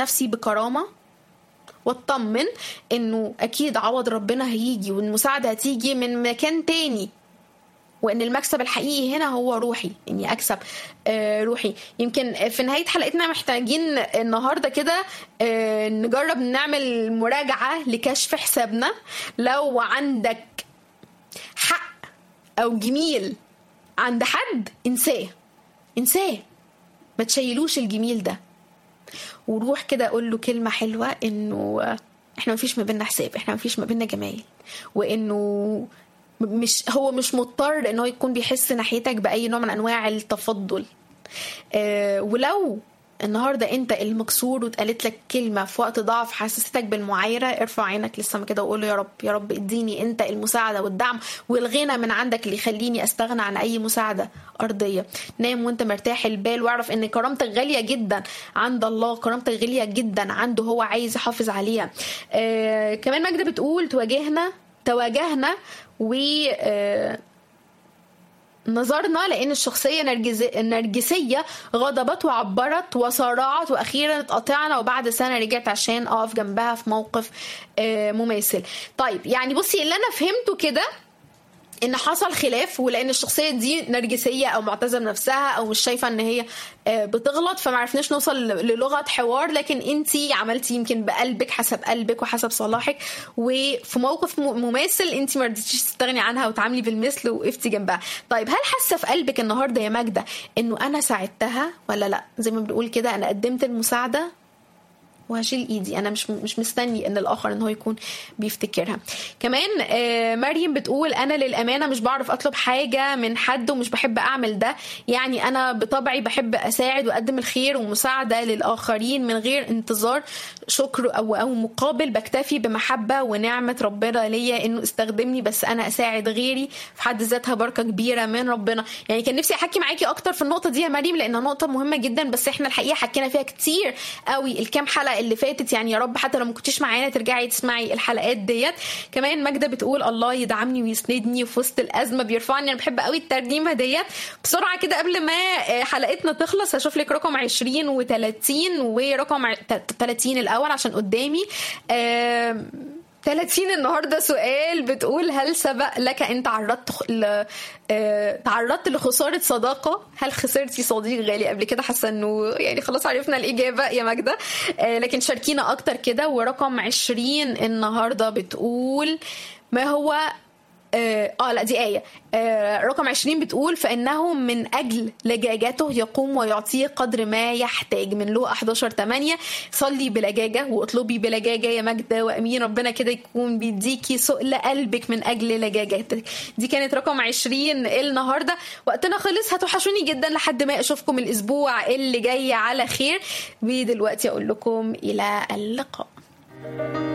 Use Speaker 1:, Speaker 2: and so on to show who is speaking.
Speaker 1: نفسي بكرامة واطمن انه اكيد عوض ربنا هيجي والمساعدة هتيجي من مكان تاني، وان المكسب الحقيقي هنا هو روحي، اني اكسب روحي. يمكن في نهاية حلقتنا محتاجين النهاردة كده نجرب نعمل مراجعة لكشف حسابنا. لو عندك حق او جميل عند حد انساه، ما تشيلوش الجميل ده، وروح كده اقول له كلمة حلوة انه احنا مفيش ما بيننا حساب، احنا مفيش ما بيننا جمايل، وانه هو مش مضطر انه يكون بيحس ناحيتك باي نوع من انواع التفضل. ولو النهارده انت المكسور واتقالت لك كلمه في وقت ضعف حسستك بالمعايره، ارفع عينك للسما كده وقول له يا رب اديني انت المساعده والدعم والغنى من عندك اللي يخليني استغنى عن اي مساعده ارضيه. نام وانت مرتاح البال، واعرف ان كرامتك غاليه جدا عند الله، كرامتك غاليه جدا عنده، هو عايز يحافظ عليها. كمان ماجدة بتقول تواجهنا و نظرنا لأن الشخصية النرجسية غضبت وعبرت وصارعت، وأخيرا اتقطعنا وبعد سنة رجعت عشان أقف جنبها في موقف مماثل. طيب يعني بصي اللي أنا فهمته كده ان حصل خلاف، ولان الشخصيه دي نرجسيه او معتزه بنفسها او مش شايفه ان هي بتغلط، فما عرفناش نوصل للغه حوار، لكن انتي عملتي يمكن بقلبك حسب قلبك وحسب صلاحك، وفي موقف مماثل انتي ما رضيتيش تستغني عنها وتعاملي بالمثل وقفتي جنبها. طيب هل حاسه في قلبك النهارده يا ماجدة انه انا ساعدتها ولا لا؟ زي ما بنقول كده انا قدمت المساعده وهشيل ايدي، انا مش مستني ان الاخر ان هو يكون بيفتكرها. كمان مريم بتقول انا للامانه مش بعرف اطلب حاجه من حد ومش بحب اعمل ده، يعني انا بطبعي بحب اساعد واقدم الخير ومساعده للاخرين من غير انتظار شكر او مقابل، بكتفي بمحبه ونعمه ربنا ليا انه استخدمني، بس انا اساعد غيري في حد ذاتها بركه كبيره من ربنا. يعني كان نفسي احكي معاكي اكتر في النقطه دي يا مريم لانها نقطه مهمه جدا، بس احنا الحقيقه حكينا فيها كتير قوي الكام حلقه اللي فاتت، يعني يا رب حتى لو ما كنتيش معانا ترجعي تسمعي الحلقات ديت. كمان ماجدة بتقول الله يدعمني ويسندني في وسط الازمه بيرفعني. انا بحب قوي الترجمه ديت. بسرعه كده قبل ما حلقتنا تخلص هشوف لك رقم 20 و30 ورقم 30 الاول عشان قدامي. 30 النهارده سؤال بتقول هل سبق لك ان تعرضت لخسارة صداقة؟ هل خسرتي صديق غالي قبل كده؟ حاسه انه يعني خلاص عرفنا الإجابة يا ماجدة، لكن شاركينا أكتر كده. ورقم 20 النهارده بتقول ما هو لا دي آية. رقم 20 بتقول فإنه من أجل لجاجته يقوم ويعطيه قدر ما يحتاج، من لوقا 11:8. صلي بلجاجة واطلبي بلجاجة يا ماجدة، وأمين ربنا كده يكون بيديكي سؤل قلبك من أجل لجاجتك. دي كانت رقم 20 النهاردة. وقتنا خلص، هتوحشوني جدا لحد ما أشوفكم الأسبوع اللي جاي على خير، ودلوقتي أقول لكم إلى اللقاء.